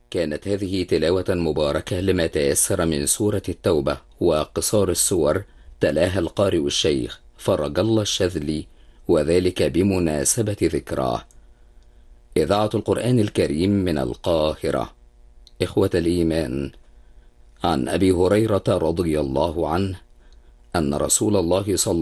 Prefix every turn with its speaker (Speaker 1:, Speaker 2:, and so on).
Speaker 1: كانت هذه تلاوة مباركة لما تيسر من سورة التوبة وقصار السور، تلاها القارئ الشيخ فرج الله الشاذلي، وذلك بمناسبة ذكراه. إذاعة القرآن الكريم من القاهرة. إخوة الإيمان، عن أبي هريرة رضي الله عنه أن رسول الله صلى